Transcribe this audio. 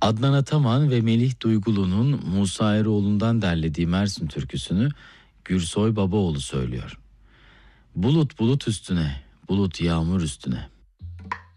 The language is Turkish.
Adnan Ataman ve Melih Duygulu'nun Musa Eroğlu'ndan derlediği Mersin türküsünü Gürsoy Babaoğlu söylüyor. Bulut bulut üstüne, bulut yağmur üstüne.